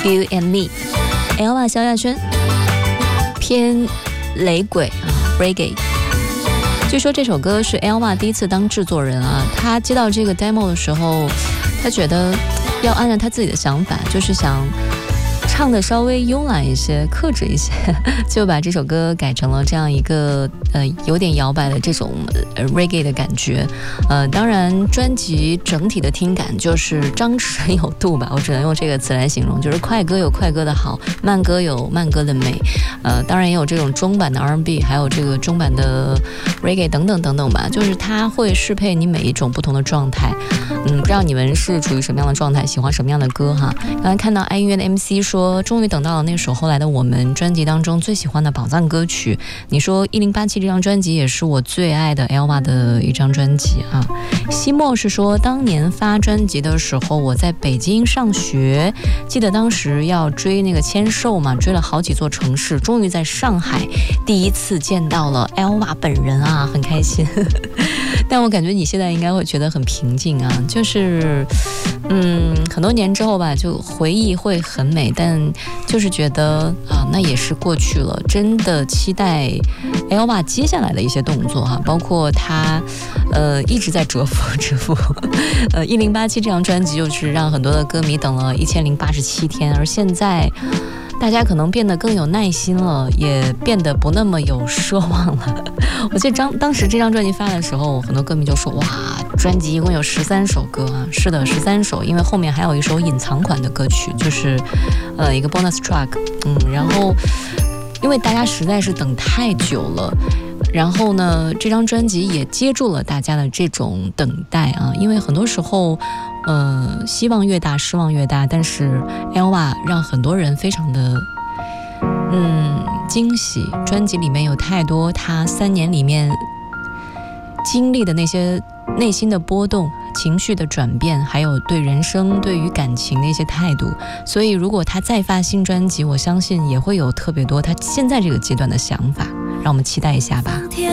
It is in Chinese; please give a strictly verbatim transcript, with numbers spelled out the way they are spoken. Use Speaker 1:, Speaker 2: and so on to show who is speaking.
Speaker 1: You and Me。Elva 萧亚轩偏雷鬼啊 Reggae。据说这首歌是 Elva 第一次当制作人啊，他接到这个 demo 的时候，他觉得要按照他自己的想法，就是想唱的稍微慵懒一些，克制一些，就把这首歌改成了这样一个呃有点摇摆的这种、呃、reggae 的感觉。呃，当然专辑整体的听感就是张弛有度吧，我只能用这个词来形容，就是快歌有快歌的好，慢歌有慢歌的美。呃，当然也有这种中版的 R and B， 还有这个中版的 reggae 等等等等吧，就是它会适配你每一种不同的状态。嗯，不知道你们是处于什么样的状态，喜欢什么样的歌哈？刚才看到爱音乐的 M C 说，终于等到了那首后来的我们专辑当中最喜欢的宝藏歌曲。你说一零八七这张专辑也是我最爱的 Elva 的一张专辑啊。西莫是说，当年发专辑的时候我在北京上学，记得当时要追那个签售嘛，追了好几座城市，终于在上海第一次见到了 Elva 本人啊，很开心。但我感觉你现在应该会觉得很平静啊，就是嗯，很多年之后吧，就回忆会很美，但就是觉得啊，那也是过去了。真的期待 Elva 接下来的一些动作哈，包括他呃一直在蛰伏蛰伏。呃，一零八七这张专辑就是让很多的歌迷等了一千零八十七天，而现在大家可能变得更有耐心了，也变得不那么有奢望了。我记得当当时这张专辑发的时候，很多歌迷就说：“哇，专辑一共有十三首歌啊！”是的，十三首，因为后面还有一首隐藏款的歌曲，就是呃一个 bonus track。嗯，然后因为大家实在是等太久了。然后呢，这张专辑也接住了大家的这种等待啊，因为很多时候呃，希望越大失望越大，但是 Elva 让很多人非常的嗯惊喜。专辑里面有太多他三年里面经历的那些内心的波动、情绪的转变，还有对人生对于感情的一些态度，所以如果他再发新专辑，我相信也会有特别多他现在这个阶段的想法，让我们期待一下吧。